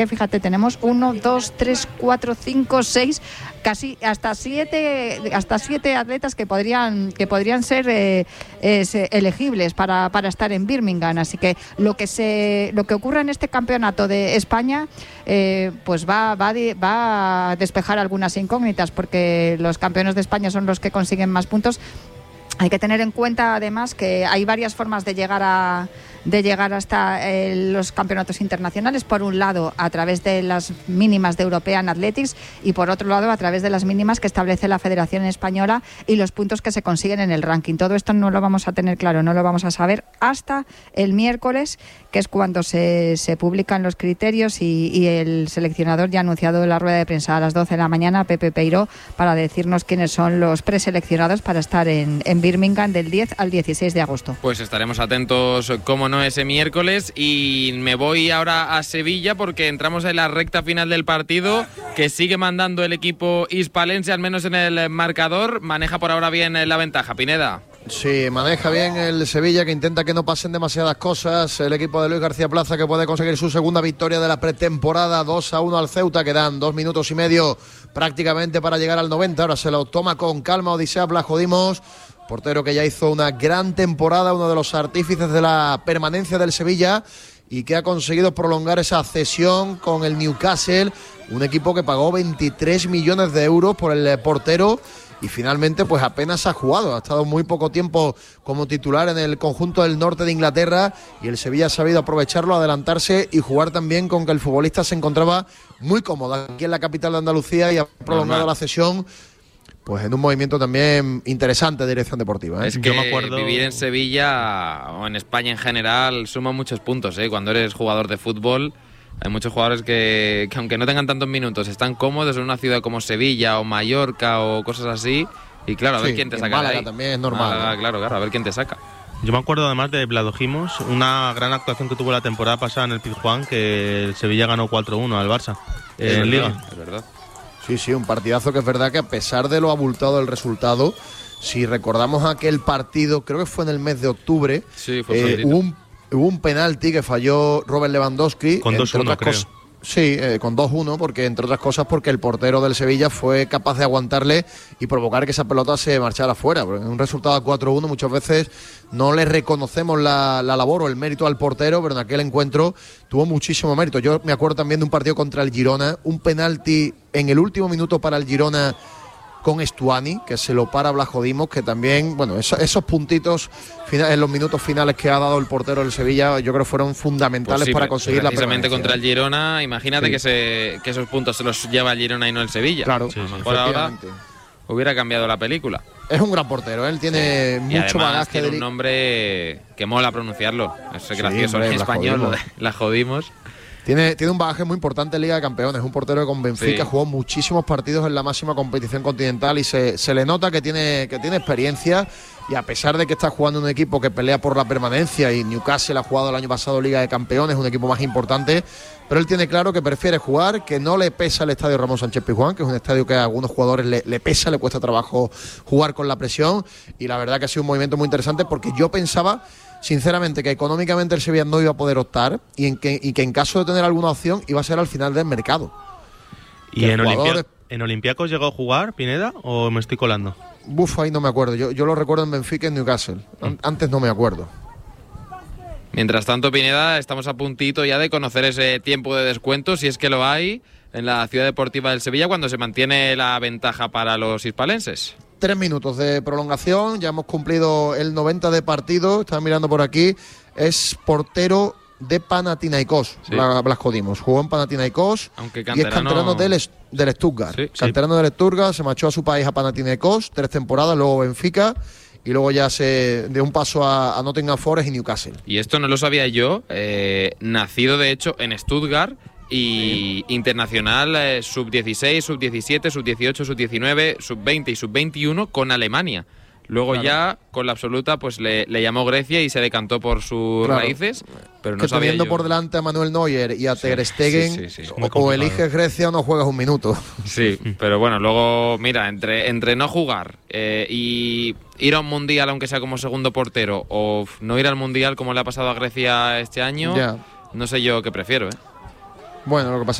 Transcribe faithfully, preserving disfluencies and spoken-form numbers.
Fíjate, tenemos uno, dos, tres, cuatro, cinco, seis, casi hasta siete, hasta siete atletas que podrían que podrían ser eh, es, elegibles para, para estar en Birmingham. Así que lo que se lo que ocurra en este campeonato de España, eh, pues va va, de, va a despejar algunas incógnitas, porque los campeones de España son los que consiguen más puntos. Hay que tener en cuenta además que hay varias formas de llegar a de llegar hasta eh, los campeonatos internacionales. Por un lado, a través de las mínimas de European Athletics, y por otro lado, a través de las mínimas que establece la Federación Española y los puntos que se consiguen en el ranking. Todo esto no lo vamos a tener claro, no lo vamos a saber hasta el miércoles, que es cuando se, se publican los criterios, y, y el seleccionador ya ha anunciado en la rueda de prensa a las doce de la mañana, Pepe Peiró, para decirnos quiénes son los preseleccionados para estar en, en Birmingham del diez al dieciséis de agosto. Pues estaremos atentos, como no, ese miércoles. Y me voy ahora a Sevilla, porque entramos en la recta final del partido, que sigue mandando el equipo hispalense, al menos en el marcador. Maneja por ahora bien la ventaja, Pineda. Sí, maneja bien el Sevilla, que intenta que no pasen demasiadas cosas. El equipo de Luis García Plaza, que puede conseguir su segunda victoria de la pretemporada, dos a uno al Ceuta. Quedan dos minutos y medio prácticamente para llegar al noventa. Ahora se lo toma con calma Odisea Blajodimos, portero que ya hizo una gran temporada, uno de los artífices de la permanencia del Sevilla, y que ha conseguido prolongar esa cesión con el Newcastle, un equipo que pagó veintitrés millones de euros por el portero, y finalmente pues apenas ha jugado, ha estado muy poco tiempo como titular en el conjunto del norte de Inglaterra, y el Sevilla ha sabido aprovecharlo, adelantarse y jugar también con que el futbolista se encontraba muy cómodo aquí en la capital de Andalucía, y ha prolongado Normal. la cesión pues en un movimiento también interesante de dirección deportiva, ¿eh? Es que Yo me acuerdo... vivir en Sevilla o en España en general suma muchos puntos, ¿eh? Cuando eres jugador de fútbol, hay muchos jugadores que, que aunque no tengan tantos minutos, están cómodos en una ciudad como Sevilla o Mallorca o cosas así, y claro, a ver sí, quién te saca Málaga de ahí. También es normal. Málaga, claro, claro, a ver quién te saca. Yo me acuerdo además de Bladojimos, una gran actuación que tuvo la temporada pasada en el Pizjuán, que el Sevilla ganó cuatro uno al Barça es en verdad, Liga. Es verdad. Sí, sí, un partidazo que es verdad que, a pesar de lo abultado del resultado, si recordamos aquel partido, creo que fue en el mes de octubre, sí, fue eh, hubo, un, hubo un penalti que falló Robert Lewandowski. Con dos uno, creo. Cosas, sí, eh, con dos uno, porque entre otras cosas porque el portero del Sevilla fue capaz de aguantarle y provocar que esa pelota se marchara fuera. Porque en un resultado a cuatro uno muchas veces no le reconocemos la, la labor o el mérito al portero, pero en aquel encuentro tuvo muchísimo mérito. Yo me acuerdo también de un partido contra el Girona, un penalti en el último minuto para el Girona con Estuani, que se lo para Blajodimos, que también, bueno, esos, esos puntitos en los minutos finales que ha dado el portero del Sevilla, yo creo fueron fundamentales pues sí, para conseguir la permanencia. Precisamente contra el Girona, imagínate sí. que, se, que esos puntos se los lleva el Girona y no el Sevilla. Claro, sí, sí, por ahora hubiera cambiado la película. Es un gran portero, él tiene sí. mucho bagaje. Tiene de... un nombre que mola pronunciarlo, es sí, gracioso hombre, en español, la jodimos. Tiene, tiene un bagaje muy importante en Liga de Campeones, es un portero que con Benfica sí. jugó muchísimos partidos en la máxima competición continental, y se, se le nota que tiene, que tiene experiencia, y a pesar de que está jugando en un equipo que pelea por la permanencia, y Newcastle ha jugado el año pasado Liga de Campeones, un equipo más importante, pero él tiene claro que prefiere jugar, que no le pesa el estadio Ramón Sánchez Pizjuán, que es un estadio que a algunos jugadores le, le pesa, le cuesta trabajo jugar con la presión, y la verdad que ha sido un movimiento muy interesante, porque yo pensaba sinceramente que económicamente el Sevilla no iba a poder optar, y, en que, y que en caso de tener alguna opción iba a ser al final del mercado. ¿Y en, jugador... Olimpia... en Olympiacos llegó a jugar, Pineda, o me estoy colando? Buf, ahí no me acuerdo, yo, yo lo recuerdo en Benfica y en Newcastle, mm. antes no me acuerdo. Mientras tanto, Pineda, estamos a puntito ya de conocer ese tiempo de descuento, si es que lo hay, en la Ciudad Deportiva del Sevilla, cuando se mantiene la ventaja para los hispalenses. Tres minutos de prolongación, ya hemos cumplido el noventa de partido, estaba mirando por aquí, es portero de Panathinaikos, sí. Blajodimos, jugó en Panathinaikos, Aunque y es canterano del, del Stuttgart, sí, canterano sí. del Stuttgart, se marchó a su país a Panathinaikos, tres temporadas, luego Benfica, y luego ya se dio un paso a, a Nottingham Forest y Newcastle. Y esto no lo sabía yo, eh, nacido de hecho en Stuttgart, y sí. internacional eh, sub dieciséis, sub diecisiete, sub dieciocho, sub diecinueve, sub veinte y sub veintiuno con Alemania. Luego claro. ya con la absoluta pues le, le llamó Grecia y se decantó por sus claro. raíces, pero no que sabía teniendo yo. por delante a Manuel Neuer y a sí. Ter Stegen, sí, sí, sí. o, o eliges Grecia o no juegas un minuto. Sí, pero bueno, luego mira, entre, entre no jugar eh, y ir a un mundial aunque sea como segundo portero, o no ir al mundial como le ha pasado a Grecia este año, ya. no sé yo qué prefiero, ¿eh? Bueno, lo que pasa